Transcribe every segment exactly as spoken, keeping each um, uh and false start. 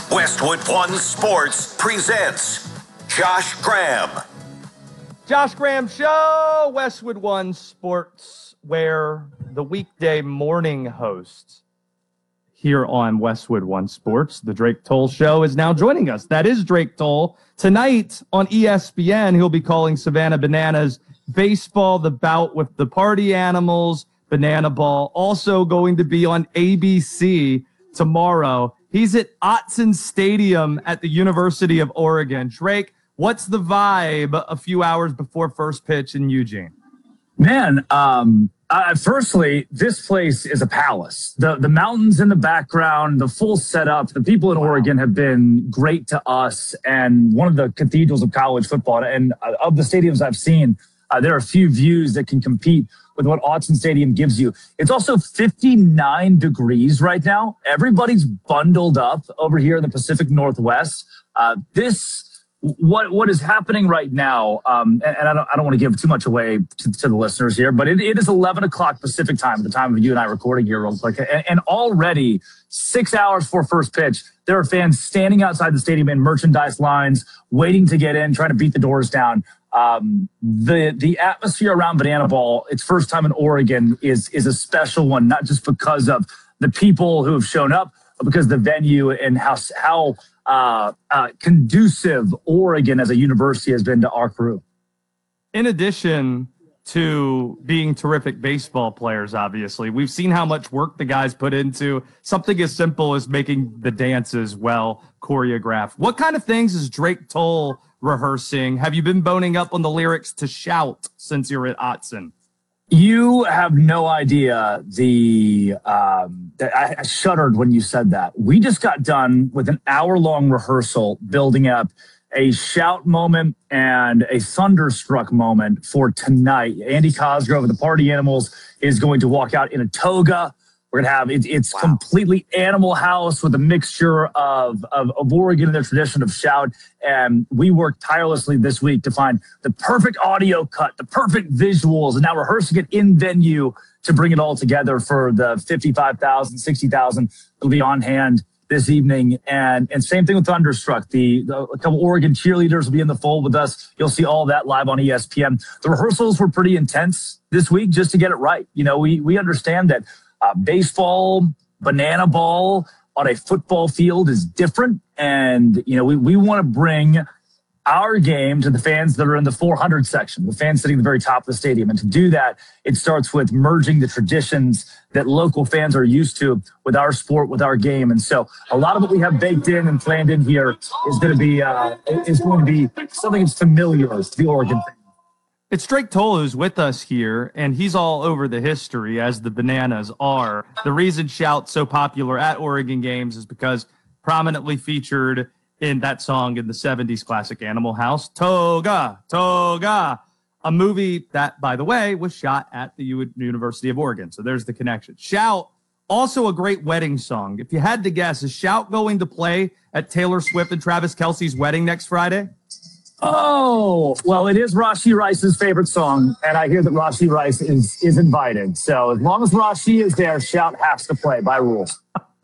Westwood One Sports presents Josh Graham. Josh Graham Show, Westwood One Sports, where the weekday morning host here on Westwood One Sports, the Drake Toll Show, is now joining us. That is Drake Toll. Tonight on E S P N, he'll be calling Savannah Bananas baseball, the bout with the party animals, Banana Ball. Also going to be on A B C tomorrow. He's at Autzen Stadium at the University of Oregon. Drake, what's the vibe a few hours before first pitch in Eugene? Man, um, uh, firstly, this place is a palace. The the mountains in the background, the full setup. The people in wow. Oregon have been great to us, and one of the cathedrals of college football. And uh, of the stadiums I've seen, uh, there are a few views that can compete with what Autzen Stadium gives you. It's also fifty-nine degrees right now. Everybody's bundled up over here in the Pacific Northwest. Uh, this. What what is happening right now, um, and, and I don't I don't want to give too much away to, to the listeners here, but it, it is eleven o'clock Pacific time at the time of you and I recording here real quick. And, and already six hours before first pitch, there are fans standing outside the stadium in merchandise lines, waiting to get in, trying to beat the doors down. Um, the the atmosphere around Banana Ball, its first time in Oregon, is is a special one, not just because of the people who have shown up, but because of the venue and how how Uh, uh, conducive Oregon as a university has been to our crew. In addition to being terrific baseball players, obviously, we've seen how much work the guys put into something as simple as making the dances well choreographed. What kind of things is Drake Toll rehearsing? Have you been boning up on the lyrics to Shout since you're at Autzen? You have no idea the um, I, I shuddered when you said that. We just got done with an hour-long rehearsal building up a shout moment and a thunderstruck moment for tonight. Andy Cosgrove of the Party Animals is going to walk out in a toga. We're going to have, it, it's wow. completely Animal House with a mixture of, of, of Oregon and their tradition of shout. And we worked tirelessly this week to find the perfect audio cut, the perfect visuals, and now rehearsing it in venue to bring it all together for the fifty-five thousand, sixty thousand that'll be on hand this evening. And, and same thing with Thunderstruck. The, the a couple Oregon cheerleaders will be in the fold with us. You'll see all that live on E S P N. The rehearsals were pretty intense this week just to get it right. You know, we, we understand that Uh, baseball, banana ball on a football field is different. And, you know, we, we want to bring our game to the fans that are in the four hundred section, the fans sitting at the very top of the stadium. And to do that, it starts with merging the traditions that local fans are used to with our sport, with our game. And so a lot of what we have baked in and planned in here is going to be, uh, is going to be something that's familiar to the Oregon fans. It's Drake Toll who's with us here, and he's all over the history, as the Bananas are. The reason Shout's so popular at Oregon games is because prominently featured in that song in the seventies classic Animal House, Toga, Toga, a movie that, by the way, was shot at the U- University of Oregon. So there's the connection. Shout, also a great wedding song. If you had to guess, is Shout going to play at Taylor Swift and Travis Kelce's wedding next Friday? Oh, well, it is Rashee Rice's favorite song, and I hear that Rashee Rice is is invited. So as long as Rashee is there, Shout has to play by rules.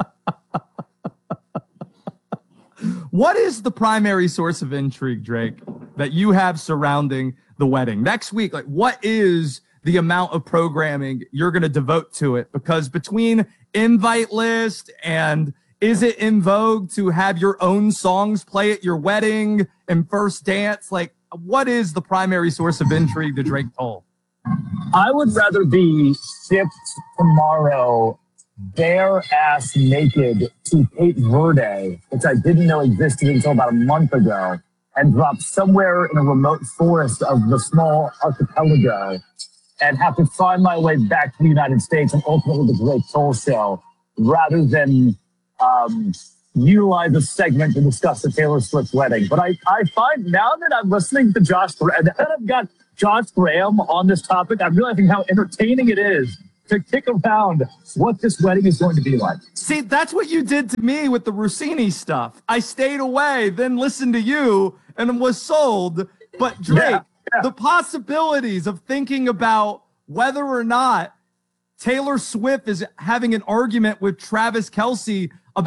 What is the primary source of intrigue, Drake, that you have surrounding the wedding? Next week, like, what is the amount of programming you're going to devote to it? Because between invite list and is it in vogue to have your own songs play at your wedding and first dance? Like, what is the primary source of intrigue to Drake Toll? I would rather be shipped tomorrow bare ass naked to Cape Verde, which I didn't know existed until about a month ago, and drop somewhere in a remote forest of the small archipelago and have to find my way back to the United States and ultimately the Drake Toll Show, rather than Um, utilize a segment to discuss the Taylor Swift wedding. But I, I find now that I'm listening to Josh, now that I've got Josh Graham on this topic, I'm realizing how entertaining it is to kick around what this wedding is going to be like. See, that's what you did to me with the Rossini stuff. I stayed away, then listened to you, and was sold. But Drake, yeah, yeah. the possibilities of thinking about whether or not Taylor Swift is having an argument with Travis Kelce about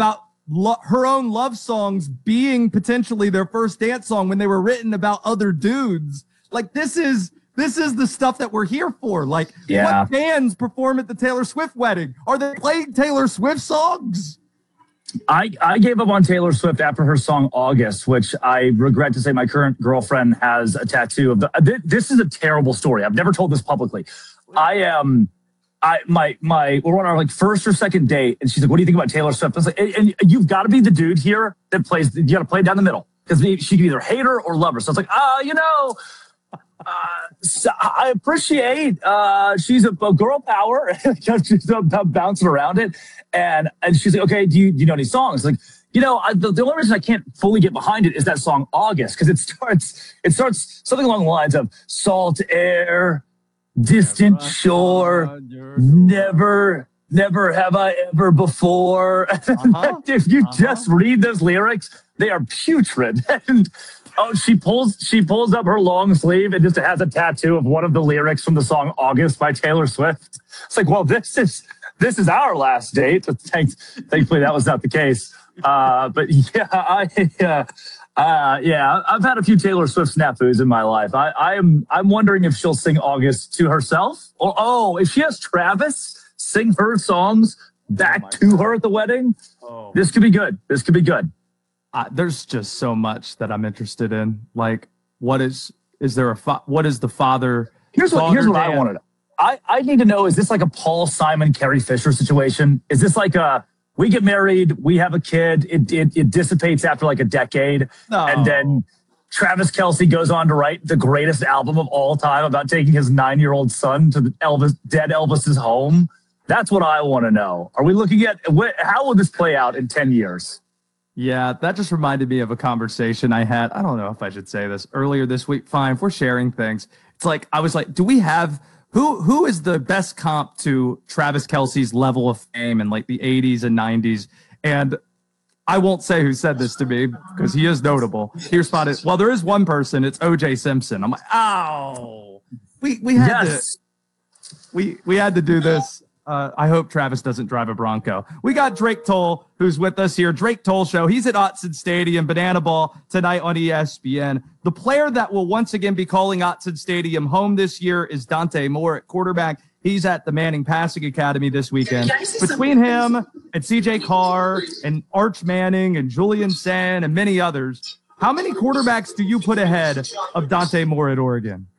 lo- her own love songs being potentially their first dance song when they were written about other dudes. Like this is this is the stuff that we're here for. Like Yeah. what bands perform at the Taylor Swift wedding? Are they playing Taylor Swift songs? I, I gave up on Taylor Swift after her song August, which I regret to say my current girlfriend has a tattoo of. The, this is a terrible story. I've never told this publicly. I am, um, I my my we're on our like first or second date, and she's like, "What do you think about Taylor Swift?" I was like, "And, and you've got to be the dude here that plays. You got to play down the middle because she can either hate her or love her." So I was like, "Ah, uh, you know." Uh, so I appreciate uh, she's a, a girl power. She's bouncing around it, and and she's like, okay, do you do you know any songs? Like, you know, I, the, the only reason I can't fully get behind it is that song August, because it starts it starts something along the lines of salt air, distant shore, never never have I ever before. Uh-huh. If you uh-huh. just read those lyrics, they are putrid. And oh, she pulls she pulls up her long sleeve and just has a tattoo of one of the lyrics from the song August by Taylor Swift. It's like, well, this is this is our last date. Thanks, thankfully, that was not the case. Uh, but yeah, I uh, uh, yeah, I've had a few Taylor Swift snafus in my life. I, I am I'm wondering if she'll sing August to herself, or oh, if she has Travis sing her songs back oh to God. her at the wedding. Oh. This could be good. This could be good. Uh, there's just so much that I'm interested in. Like, what is is there a fa- what is the father? Here's what here's what I want to know. I, I need to know: is this like a Paul Simon, Carrie Fisher situation? Is this like a we get married, we have a kid, it it, it dissipates after like a decade, no. and then Travis Kelce goes on to write the greatest album of all time about taking his nine-year-old son to the Elvis dead Elvis's home? That's what I want to know. Are we looking at what, how will this play out in ten years? Yeah, that just reminded me of a conversation I had. I don't know if I should say this earlier this week. Fine, if we're sharing things. It's like, I was like, do we have, who who is the best comp to Travis Kelce's level of fame in like the eighties and nineties? And I won't say who said this to me because he is notable. He responded, well, there is one person. It's O J Simpson. I'm like, oh, we, we had yes. to, we, we had to do this. Uh, I hope Travis doesn't drive a Bronco. We got Drake Toll, who's with us here. Drake Toll Show. He's at Autzen Stadium, Banana Ball, tonight on E S P N. The player that will once again be calling Autzen Stadium home this year is Dante Moore at quarterback. He's at the Manning Passing Academy this weekend. Between him and C J Carr and Arch Manning and Julian Sen and many others, how many quarterbacks do you put ahead of Dante Moore at Oregon?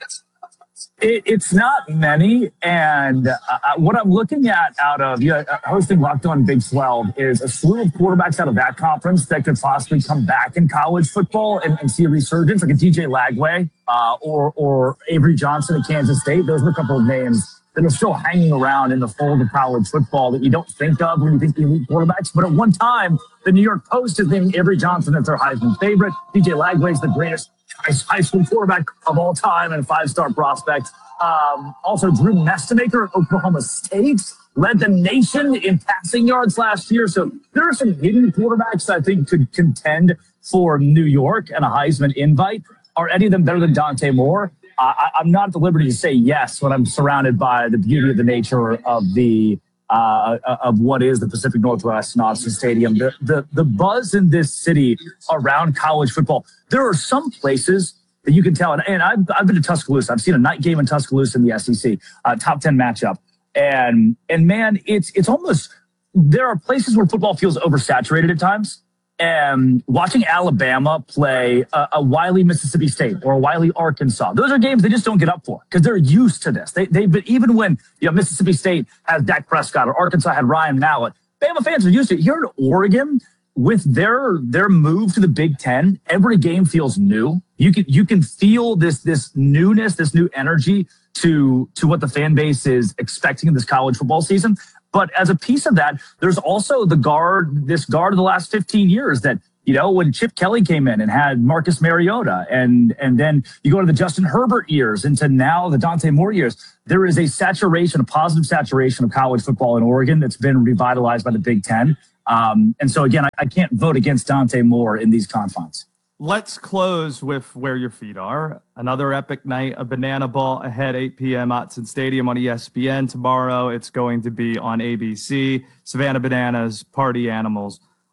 It, it's not many, and uh, what I'm looking at out of you know, hosting Locked On Big twelve is a slew of quarterbacks out of that conference that could possibly come back in college football and, and see a resurgence, like a D J Lagway uh, or or Avery Johnson at Kansas State. Those are a couple of names that are still hanging around in the fold of college football that you don't think of when you think elite quarterbacks. But at one time, the New York Post is naming Avery Johnson as their Heisman favorite. D J Lagway is the greatest high school quarterback of all time and a five-star prospect. Um, also, Drew Mestemaker at Oklahoma State led the nation in passing yards last year. So there are some hidden quarterbacks I think could contend for New York and a Heisman invite. Are any of them better than Dante Moore? Uh, I, I'm not at the liberty to say yes when I'm surrounded by the beauty of the nature of the uh, of what is the Pacific Northwest and Autzen Stadium. The, the the buzz in this city around college football. There are some places that you can tell, and, and I've I've been to Tuscaloosa. I've seen a night game in Tuscaloosa in the S E C, uh, top ten matchup, and and man, it's it's almost there are places where football feels oversaturated at times. And watching Alabama play a, a Wiley Mississippi State or a Wiley Arkansas, those are games they just don't get up for because they're used to this. They they've been even when you know Mississippi State has Dak Prescott or Arkansas had Ryan Mallett, Bama fans are used to it. Here in Oregon, with their their move to the Big Ten, every game feels new. You can you can feel this this newness, this new energy to to what the fan base is expecting in this college football season. But as a piece of that, there's also the guard, this guard of the last fifteen years that, you know, when Chip Kelly came in and had Marcus Mariota, and and then you go to the Justin Herbert years into now the Dante Moore years, there is a saturation, a positive saturation of college football in Oregon that's been revitalized by the Big Ten. Um, and so, again, I, I can't vote against Dante Moore in these confines. Let's close with where your feet are. Another epic night of Banana Ball ahead, eight p.m. Autzen Stadium on E S P N tomorrow. It's going to be on A B C. Savannah Bananas, Party Animals.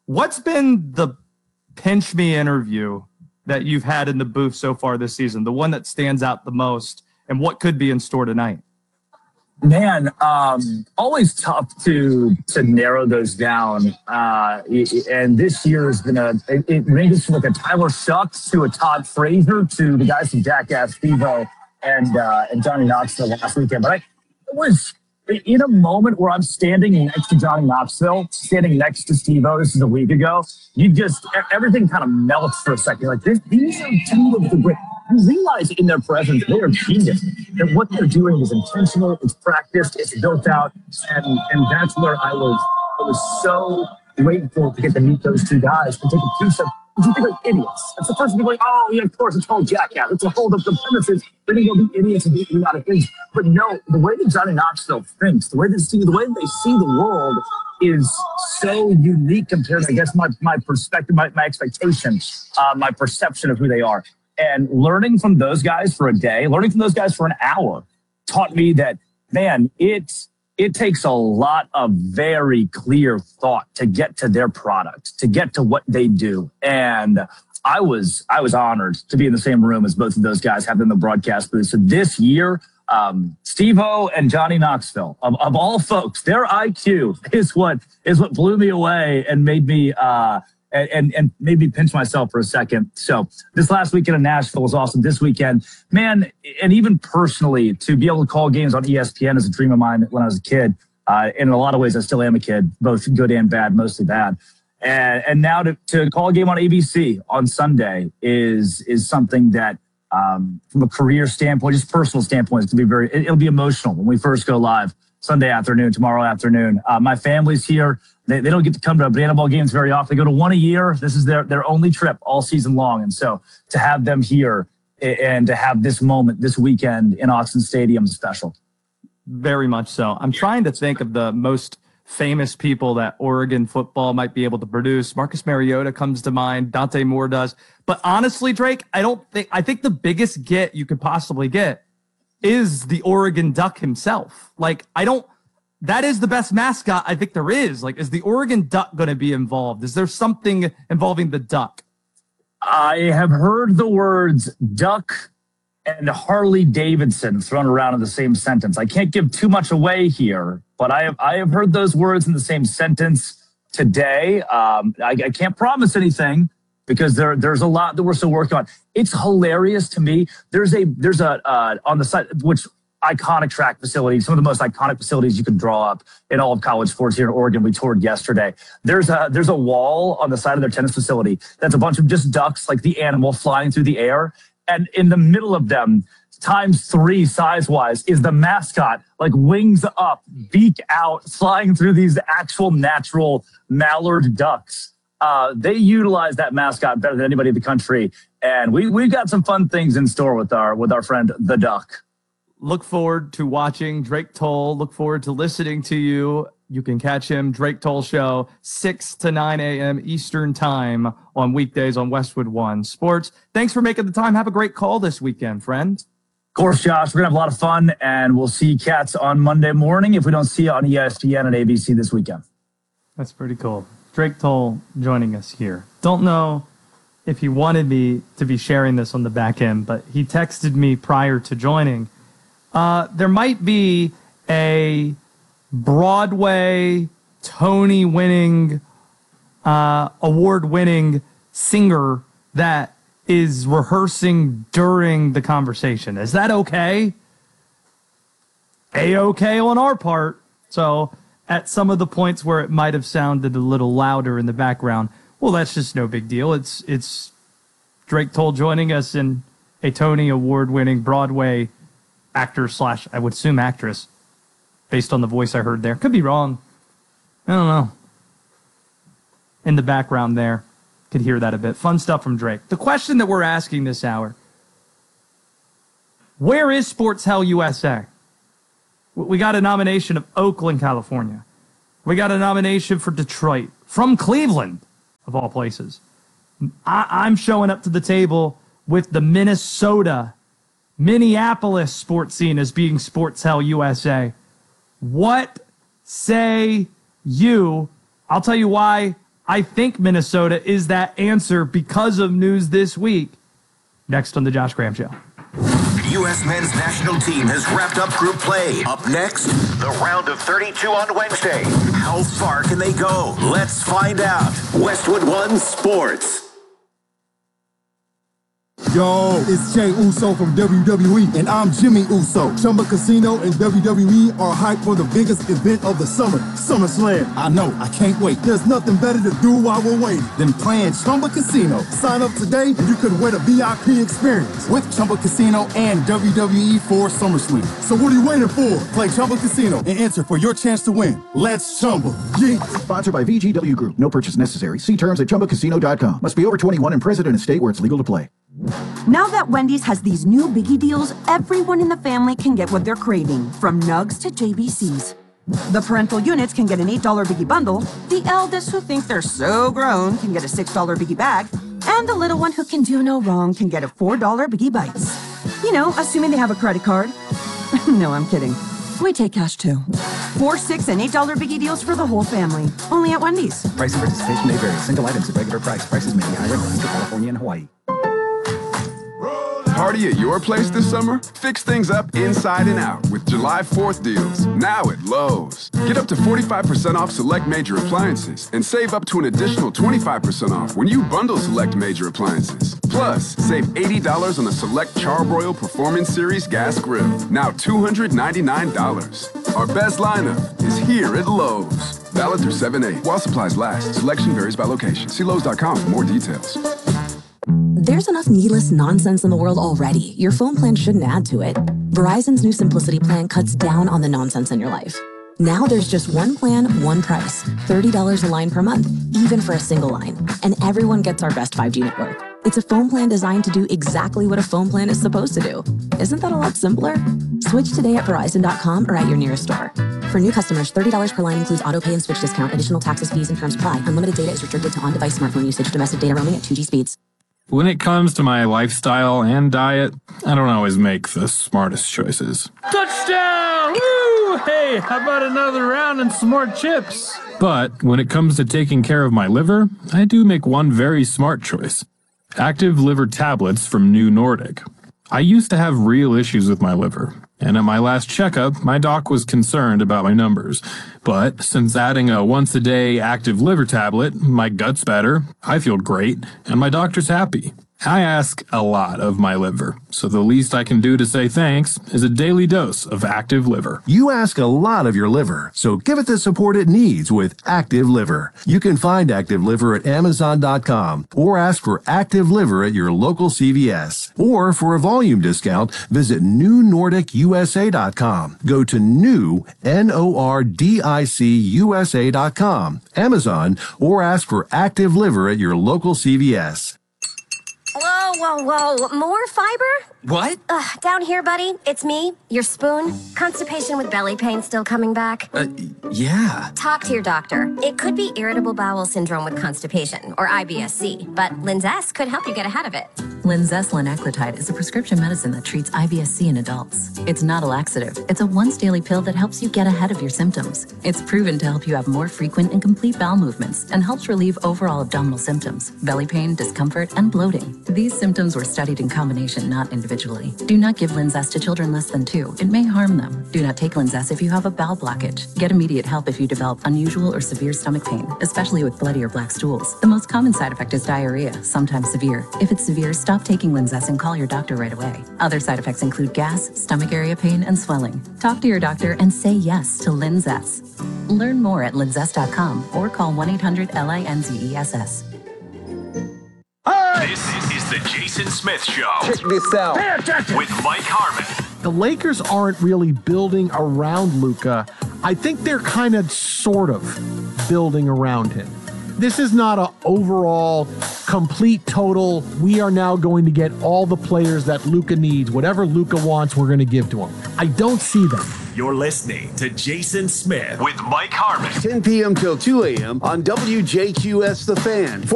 What's been the pinch me interview that you've had in the booth so far this season? The one that stands out the most, and what could be in store tonight? Man, um, always tough to to narrow those down. Uh, and this year has been a, it, it ranges from like a Tyler Shucks to a Todd Frazier to the guys from Jackass, Steve-O, and, uh, and Johnny Knoxville last weekend. But I was in a moment where I'm standing next to Johnny Knoxville, standing next to Steve-O, this is a week ago, you just, everything kind of melts for a second. You're like, this, these are two of the great, you realize in their presence, they are genius. That what they're doing is intentional, it's practiced, it's built out, and, and that's where I was, I was so grateful to get to meet those two guys and take a piece of, you think like idiots. That's the first thing like, oh, yeah, of course, it's called Jackass. It's a hold up the premises. They're going to be idiots and beat you out of things. But no, the way that Johnny Knoxville thinks, the way they see, the way they see the world is so unique compared to, I guess, my, my perspective, my, my expectation, uh, my perception of who they are. And learning from those guys for a day, learning from those guys for an hour taught me that, man, it's, it takes a lot of very clear thought to get to their product, to get to what they do. And I was I was honored to be in the same room as both of those guys, have them in the broadcast booth. So this year, um, Steve-O and Johnny Knoxville, of, of all folks, their I Q is what is what blew me away and made me uh, and and made me pinch myself for a second. So this last weekend in Nashville was awesome. This weekend, man, and even personally, to be able to call games on E S P N is a dream of mine when I was a kid. Uh, in a lot of ways, I still am a kid, both good and bad, mostly bad. And and now to, to call a game on A B C on Sunday is is something that, um, from a career standpoint, just personal standpoint, it's gonna be very. It, it'll be emotional when we first go live Sunday afternoon, tomorrow afternoon. Uh, my family's here. They, they don't get to come to banana ball games very often. They go to one a year. This is their, their only trip all season long. And so to have them here and to have this moment this weekend in Autzen Stadium is special. Very much so. I'm trying to think of the most famous people that Oregon football might be able to produce. Marcus Mariota comes to mind. Dante Moore does. But honestly, Drake, I don't think, I think the biggest get you could possibly get is the Oregon Duck himself. Like, I don't, that is the best mascot I think there is. Like, is the Oregon Duck going to be involved? Is there something involving the Duck? I have heard the words duck and Harley Davidson thrown around in the same sentence. I can't give too much away here, but I have, I have heard those words in the same sentence today. Um, I, I can't promise anything because there, there's a lot that we're still working on. It's hilarious to me. There's a, there's a, uh, on the site, which iconic track facility, some of the most iconic facilities you can draw up in all of college sports here in Oregon. We toured yesterday. There's a there's a wall on the side of their tennis facility that's a bunch of just ducks, like the animal flying through the air. And in the middle of them, times three size-wise, is the mascot, like wings up, beak out, flying through these actual natural mallard ducks. Uh, they utilize that mascot better than anybody in the country. And we, we've got some fun things in store with our with our friend, the Duck. Look forward to watching Drake Toll. Look forward to listening to you. You can catch him, Drake Toll Show, six to nine a.m. Eastern Time on weekdays on Westwood One Sports. Thanks for making the time. Have a great call this weekend, friend. Of course, Josh. We're going to have a lot of fun, and we'll see Cats on Monday morning if we don't see you on E S P N and A B C this weekend. That's pretty cool. Drake Toll joining us here. Don't know if he wanted me to be sharing this on the back end, but he texted me prior to joining. Uh, there might be a Broadway Tony-winning, uh, award-winning singer that is rehearsing during the conversation. Is that okay? A-okay on our part. So at some of the points where it might have sounded a little louder in the background, well, that's just no big deal. It's it's Drake Toll joining us in a Tony Award-winning Broadway actor slash, I would assume, actress, based on the voice I heard there. Could be wrong. I don't know. In the background there, could hear that a bit. Fun stuff from Drake. The question that we're asking this hour, where is Sports Hell U S A? We got a nomination of Oakland, California. We got a nomination for Detroit, from Cleveland, of all places. I- I'm showing up to the table with the Minnesota Minneapolis sports scene as being Sports Hell U S A. What say you? I'll tell you why I think Minnesota is that answer because of news this week. Next on the Josh Graham Show. U S men's national team has wrapped up group play. Up next, the round of thirty-two on Wednesday. How far can they go? Let's find out. Westwood One Sports. Yo, it's Jay Uso from W W E, and I'm Jimmy Uso. Chumba Casino and W W E are hyped for the biggest event of the summer, SummerSlam. I know, I can't wait. There's nothing better to do while we're waiting than playing Chumba Casino. Sign up today and you could win a V I P experience with Chumba Casino and W W E for SummerSlam. So what are you waiting for? Play Chumba Casino and enter for your chance to win. Let's Chumba. Yeah. Sponsored by V G W Group. No purchase necessary. See terms at chumba casino dot com. Must be over twenty-one and present in a state where it's legal to play. Now that Wendy's has these new biggie deals, everyone in the family can get what they're craving, from nugs to J B Cs. The parental units can get an eight dollar biggie bundle, the eldest who think they're so grown can get a six dollar biggie bag, and the little one who can do no wrong can get a four dollar biggie bites. You know, assuming they have a credit card. No, I'm kidding. We take cash too. Four, six, and eight dollar biggie deals for the whole family. Only at Wendy's. Price and participation may vary. Single items at regular price. Prices may be higher in Alaska, California, and Hawaii. Party at your place this summer? Fix things up inside and out with July fourth deals, now at Lowe's. Get up to forty-five percent off select major appliances and save up to an additional twenty-five percent off when you bundle select major appliances. Plus, save eighty dollars on a select Charbroil Performance Series gas grill, now two hundred ninety-nine dollars. Our best lineup is here at Lowe's. Valid through seven eight while supplies last. Selection varies by location. See Lowe's dot com for more details. There's enough needless nonsense in the world already. Your phone plan shouldn't add to it. Verizon's new Simplicity plan cuts down on the nonsense in your life. Now there's just one plan, one price. thirty dollars a line per month, even for a single line. And everyone gets our best five G network. It's a phone plan designed to do exactly what a phone plan is supposed to do. Isn't that a lot simpler? Switch today at Verizon dot com or at your nearest store. For new customers, thirty dollars per line includes auto pay and switch discount. Additional taxes, fees, and terms apply. Unlimited data is restricted to on-device smartphone usage. Domestic data roaming at two G speeds. When it comes to my lifestyle and diet, I don't always make the smartest choices. Touchdown! Woo! Hey, how about another round and some more chips? But when it comes to taking care of my liver, I do make one very smart choice. Active liver tablets from New Nordic. I used to have real issues with my liver, and at my last checkup, my doc was concerned about my numbers. But since adding a once-a-day active liver tablet, my gut's better, I feel great, and my doctor's happy. I ask a lot of my liver, so the least I can do to say thanks is a daily dose of Active Liver. You ask a lot of your liver, so give it the support it needs with Active Liver. You can find Active Liver at amazon dot com or ask for Active Liver at your local C V S. Or for a volume discount, visit new nordic u s a dot com. Go to new, N O R D I C U S A dot com, Amazon, or ask for Active Liver at your local C V S. Whoa, whoa, whoa. More fiber? What? Ugh, down here, buddy. It's me, your spoon. Constipation with belly pain still coming back? Uh, yeah. Talk to your doctor. It could be irritable bowel syndrome with constipation, or I B S C, but Linzess could help you get ahead of it. Linzess linaclotide is a prescription medicine that treats I B S C in adults. It's not a laxative. It's a once-daily pill that helps you get ahead of your symptoms. It's proven to help you have more frequent and complete bowel movements and helps relieve overall abdominal symptoms, belly pain, discomfort, and bloating. These symptoms were studied in combination, not individually. Do not give Linzess to children less than two. It may harm them. Do not take Linzess if you have a bowel blockage. Get immediate help if you develop unusual or severe stomach pain, especially with bloody or black stools. The most common side effect is diarrhea, sometimes severe. If it's severe, stop taking Linzess and call your doctor right away. Other side effects include gas, stomach area pain, and swelling. Talk to your doctor and say yes to Linzess. Learn more at linzess dot com or call one eight hundred L I N Z E S S. This is the Jason Smith Show. Check this out. With Mike Harmon. The Lakers aren't really building around Luka. I think they're kind of sort of building around him. This is not an overall, complete, total, we are now going to get all the players that Luka needs. Whatever Luka wants, we're going to give to him. I don't see that. You're listening to Jason Smith with Mike Harmon. ten p.m. till two a.m. on W J Q S The Fan.